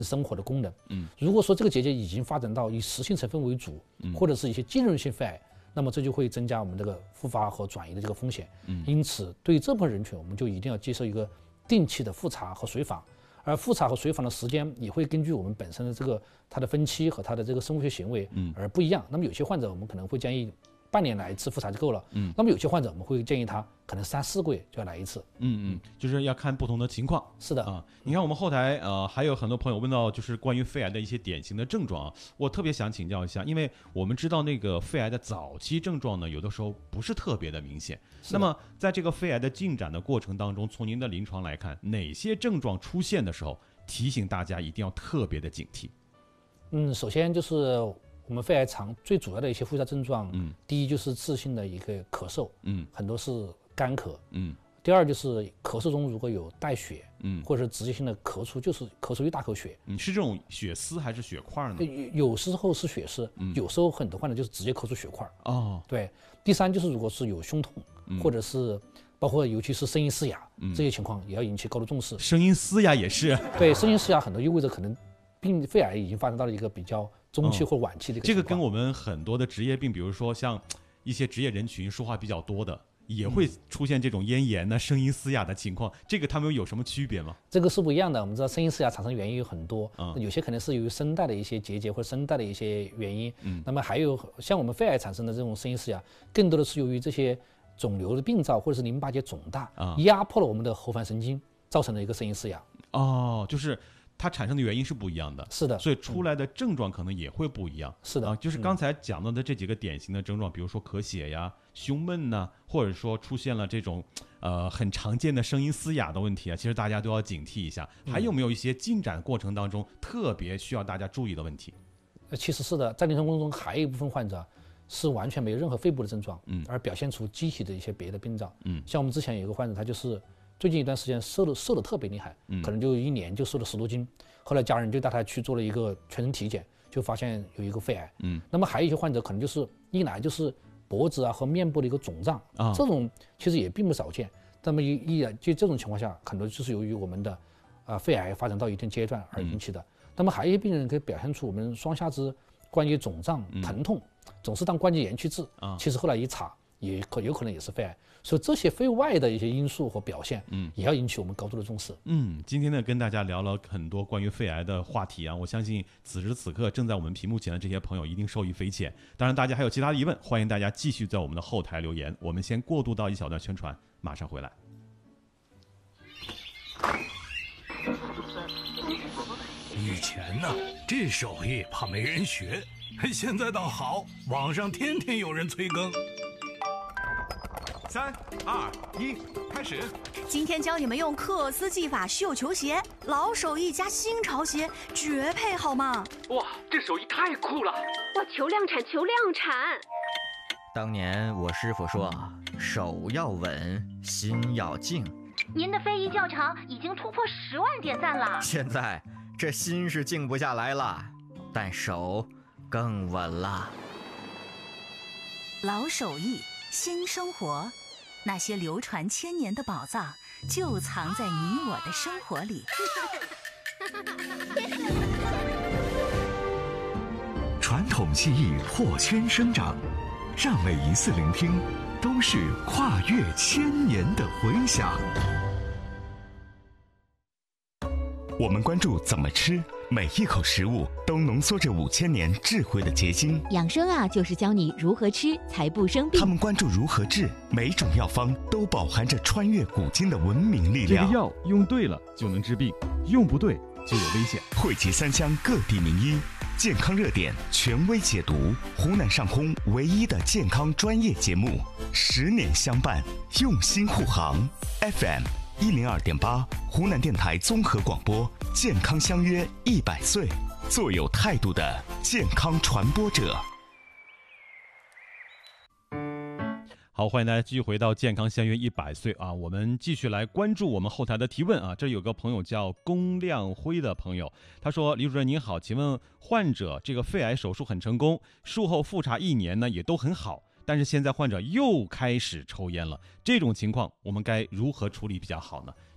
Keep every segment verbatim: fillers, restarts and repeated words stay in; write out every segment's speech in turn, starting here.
生活的功能。 嗯， 如果说这个结节已经发展到以实性成分为主， 嗯、 或者是一些浸润性肺癌，那么这就会增加我们这个复发和转移的这个风险。 嗯， 因此对于这部分人群，我们就一定要接受一个定期的复查和随访，而复查和随访的时间也会根据我们本身的这个它的分期和它的这个生物学行为而不一样。嗯、那么有些患者我们可能会建议半年来一次复查就够了。嗯，那么有些患者我们会建议他可能三四个月就要来一次。 嗯嗯，就是要看不同的情况。 是的啊，你看我们后台呃还有很多朋友问到就是关于肺癌的一些典型的症状啊，我特别想请教一下，因为我们知道那个肺癌的早期症状呢，有的时候不是特别的明显。那么在这个肺癌的进展的过程当中，从您的临床来看，哪些症状出现的时候，提醒大家一定要特别的警惕？ 嗯，首先就是我们肺癌常最主要的一些复杂症状，嗯，第一就是自性的一个咳嗽，嗯，很多是干咳，嗯，第二就是咳嗽中如果有带血，嗯，或者是直接性的咳出，就是咳出一大口血， 嗯，是这种血丝还是血块呢？ 有有时候是血丝，嗯，有时候很多患者就是直接咳出血块。 哦， 对。第三就是如果是有胸痛，嗯、或者是包括尤其是声音嘶哑，嗯、这些情况也要引起高度重视。 声音嘶哑也是。 对，声音嘶哑很多意味着可能病肺癌已经发展到了一个比较中期或晚期的一个情况。 这个跟我们很多的职业病，比如说像一些职业人群说话比较多的，也会出现这种咽炎呢、声音嘶哑的情况。这个他们有什么区别吗？ 这个是不一样的。我们知道声音嘶哑产生原因有很多，嗯、有些可能是由于声带的一些结节或者声带的一些原因。嗯，那么还有像我们肺癌产生的这种声音嘶哑，更多的是由于这些肿瘤的病灶或者是淋巴结肿大，啊、压迫了我们的喉返神经，造成的一个声音嘶哑。 哦，就是它产生的原因是不一样的。 是的， 所以出来的症状可能也会不一样。 是的， 啊，就是刚才讲到的这几个典型的症状，比如说咳血呀、胸闷呐，或者说出现了这种呃很常见的声音嘶哑的问题啊，其实大家都要警惕一下。还有没有一些进展过程当中特别需要大家注意的问题？ 呃，其实是的，在临床过程中还有一部分患者是完全没有任何肺部的症状，嗯，而表现出机体的一些别的病灶，嗯，像我们之前有一个患者，他就是最近一段时间瘦的瘦的特别厉害，嗯，可能就一年就瘦了十多斤，后来家人就带他去做了一个全身体检，就发现有一个肺癌，嗯，那么还有一些患者可能就是一来就是脖子啊和面部的一个肿胀，啊，这种其实也并不少见，那么一一来就这种情况下，很多就是由于我们的啊、呃、肺癌发展到一定阶段而引起的，嗯、那么还有一些病人可以表现出我们双下肢关节肿胀、疼痛，嗯、总是当关节炎去治，啊，其实后来一查也可有可能也是肺癌，所以这些肺外的一些因素和表现，嗯，也要引起我们高度的重视。 嗯，今天呢跟大家聊了很多关于肺癌的话题啊，我相信此时此刻正在我们屏幕前的这些朋友一定受益匪浅。当然，大家还有其他的疑问，欢迎大家继续在我们的后台留言。我们先过渡到一小段宣传，马上回来。 以前呢，这手艺怕没人学，现在倒好，网上天天有人催更。 三二一，开始！ 今天教你们用克斯技法绣球鞋，老手艺加新潮鞋，绝配好吗？ 哇，这手艺太酷了！ 哇，求量产，求量产！ 当年我师傅说，手要稳，心要静。 您的非遗教场已经突破十万点赞了。 现在这心是静不下来了，但手更稳了。 老手艺，新生活，那些流传千年的宝藏就藏在你我的生活里。 传统技艺破圈生长，让每一次聆听都是跨越千年的回响。我们关注怎么吃，每一口食物都浓缩着五千年智慧的结晶。 养生啊，就是教你如何吃才不生病。 他们关注如何治，每种药方都饱含着穿越古今的文明力量。 这个药用对了就能治病，用不对就有危险。 汇集三湘各地名医，健康热点权威解读，湖南上空唯一的健康专业节目，十年相伴，用心护航。F M 一零二点八，湖南电台综合广播，健康相约一百岁，做有态度的健康传播者。 好，欢迎大家继续回到健康相约一百岁啊！我们继续来关注我们后台的提问啊。这有个朋友叫龚亮辉的朋友，他说：李主任您好，请问患者这个肺癌手术很成功，术后复查一年呢也都很好，但是现在患者又开始抽烟了，这种情况我们该如何处理比较好呢？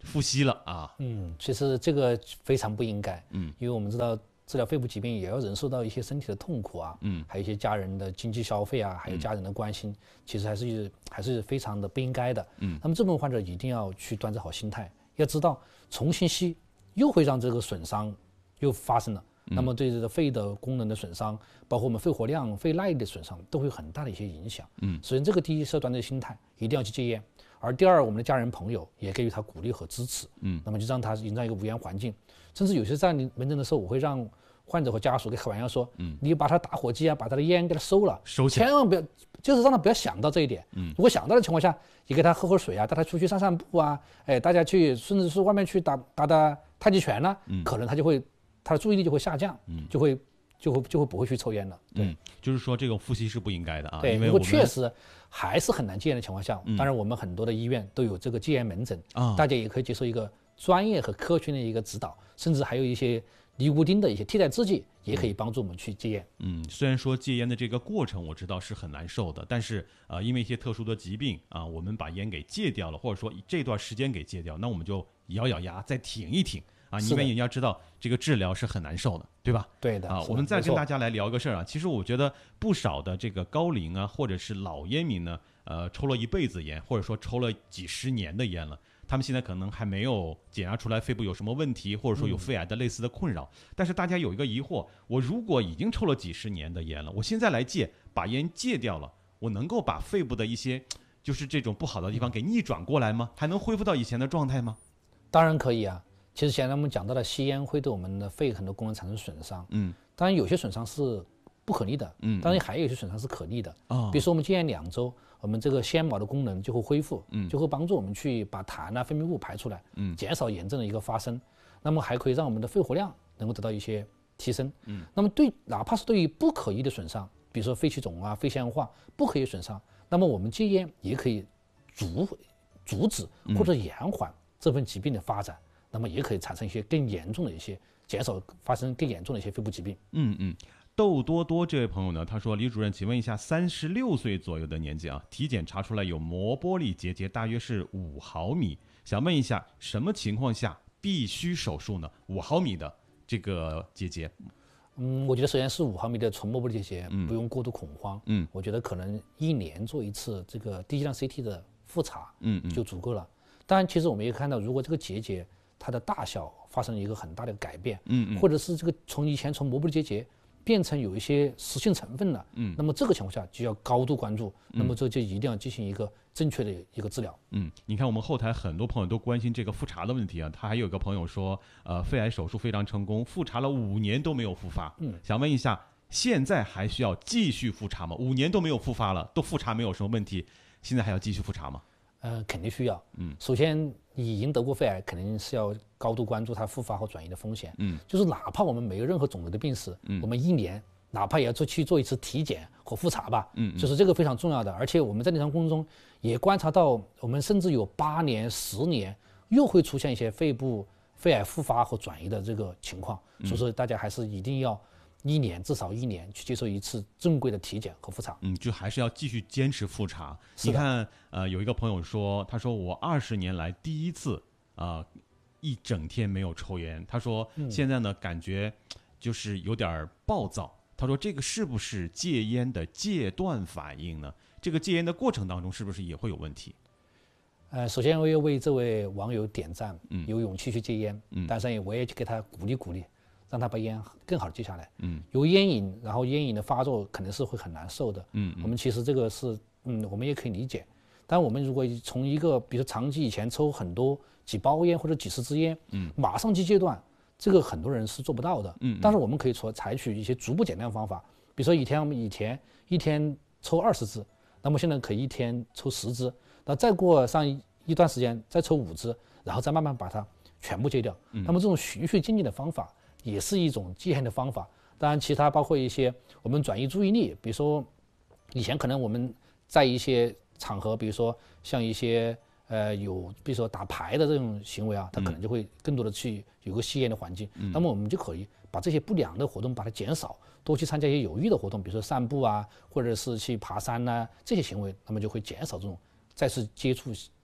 复吸了啊。 嗯，其实这个非常不应该。 嗯， 因为我们知道治疗肺部疾病也要忍受到一些身体的痛苦啊， 嗯， 还有一些家人的经济消费啊，还有家人的关心，嗯、其实还是还是非常的不应该的。 嗯， 那么这部分患者一定要去端正好心态，要知道重新吸又会让这个损伤又发生了。 嗯、 那么对这个肺的功能的损伤，包括我们肺活量、肺耐力的损伤，都会有很大的一些影响。 嗯， 首先这个第一是要端正心态，一定要去戒烟。而第二，我们的家人朋友也给予他鼓励和支持。 嗯， 那么就让他营造一个无烟环境。甚至有些在门诊的时候，我会让患者和家属给开玩笑说：“嗯，你把他打火机啊，把他的烟给他收了， 收起来， 千万不要，就是让他不要想到这一点。嗯，如果想到的情况下，也给他喝喝水啊，带他出去散散步啊，哎，大家去，甚至是外面去打打打太极拳呢，嗯，可能他就会他的注意力就会下降，嗯，就会就会就会不会去抽烟了。对， 嗯，就是说这种复吸是不应该的啊。 对， 因为如果确实还是很难戒烟的情况下， 嗯、 当然我们很多的医院都有这个戒烟门诊啊， 大家也可以接受一个专业和科学的一个指导，甚至还有一些尼古丁的一些替代制剂也可以帮助我们去戒烟。 嗯，虽然说戒烟的这个过程我知道是很难受的，但是呃，因为一些特殊的疾病啊，我们把烟给戒掉了，或者说这段时间给戒掉，那我们就咬咬牙再挺一挺啊，因为你要知道这个治疗是很难受的，对吧？ 对的啊，我们再跟大家来聊一个事儿啊，其实我觉得不少的这个高龄啊，或者是老烟民呢，呃，抽了一辈子烟，或者说抽了几十年的烟了。他们现在可能还没有检查出来肺部有什么问题，或者说有肺癌的类似的困扰。嗯、但是大家有一个疑惑：我如果已经抽了几十年的烟了，我现在来戒，把烟戒掉了，我能够把肺部的一些就是这种不好的地方给逆转过来吗？还能恢复到以前的状态吗？ 当然可以啊。其实现在我们讲到了吸烟会对我们的肺很多功能产生损伤。 嗯， 当然有些损伤是不可逆的。 嗯， 当然还有一些损伤是可逆的。 啊、哦， 比如说我们戒烟两周。我们这个纤毛的功能就会恢复， 嗯， 就会帮助我们去把痰啊、分泌物排出来， 嗯， 减少炎症的一个发生。那么还可以让我们的肺活量能够得到一些提升， 嗯。 那么对，哪怕是对于不可逆的损伤，比如说肺气肿啊、肺纤维化不可逆损伤，那么我们戒烟也可以阻阻止或者延缓这份疾病的发展，嗯、那么也可以产生一些更严重的一些，减少发生更严重的一些肺部疾病。 嗯嗯。豆多多这位朋友呢，他说：“李主任，请问一下，三十六岁左右的年纪啊，体检查出来有膜玻璃结节，大约是五毫米，想问一下，什么情况下必须手术呢？五毫米的这个结节。” 嗯，我觉得首先是五毫米的纯膜玻璃结节， 嗯、 不用过度恐慌。 嗯， 我觉得可能一年做一次这个低剂量 C T 的复查， 嗯就足够了。嗯、当然，其实我们也看到，如果这个结节它的大小发生了一个很大的改变， 嗯， 或者是这个从以前从膜玻璃结节变成有一些实性成分了， 嗯， 那么这个情况下就要高度关注，嗯、那么这就一定要进行一个正确的一个治疗。 嗯，你看我们后台很多朋友都关心这个复查的问题啊，他还有一个朋友说，呃，肺癌手术非常成功，复查了五年都没有复发， 嗯， 想问一下，现在还需要继续复查吗？五年都没有复发了，都复查没有什么问题，现在还要继续复查吗？ 呃，肯定需要。 嗯， 首先你已经得过肺癌，肯定是要高度关注它复发和转移的风险。 嗯， 就是哪怕我们没有任何肿瘤的病史， 嗯， 我们一年哪怕也要做去做一次体检和复查吧。 嗯， 就是这个非常重要的。而且我们在临床过程中也观察到，我们甚至有八年、十年又会出现一些肺部肺癌复发和转移的这个情况。 嗯、 所以说大家还是一定要一年至少一年去接受一次正规的体检和复查。 嗯，就还是要继续坚持复查。你看，呃，有一个朋友说，他说我二十年来第一次啊、呃，一整天没有抽烟。他说现在呢，感觉就是有点暴躁。他说这个是不是戒烟的戒断反应呢？这个戒烟的过程当中是不是也会有问题？ 呃，首先我要为这位网友点赞， 嗯， 有勇气去戒烟， 嗯， 但是我也去给他鼓励鼓励。让他把烟更好的戒下来。 嗯， 有烟瘾，然后烟瘾的发作肯定是会很难受的。 嗯， 我们其实这个是，嗯，我们也可以理解。但我们如果从一个，比如长期以前抽很多几包烟或者几十支烟， 嗯， 马上去戒断，这个很多人是做不到的。 嗯， 但是我们可以说采取一些逐步减量方法，比如说以前我们以前一天抽二十支，那么现在可以一天抽十支，那再过上一段时间再抽五支，然后再慢慢把它全部戒掉。 嗯， 那么这种循序渐进的方法也是一种戒烟的方法。当然，其他包括一些我们转移注意力，比如说以前可能我们在一些场合，比如说像一些呃有比如说打牌的这种行为啊，它可能就会更多的去有个吸烟的环境。 嗯， 那么我们就可以把这些不良的活动把它减少，多去参加一些有益的活动，比如说散步啊，或者是去爬山呐、啊，这些行为，那么就会减少这种再次接触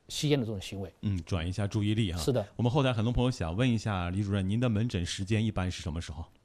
吸烟的这种行为。 嗯，转移一下注意力哈。 是的。 我们后台很多朋友想问一下李主任，您的门诊时间一般是什么时候？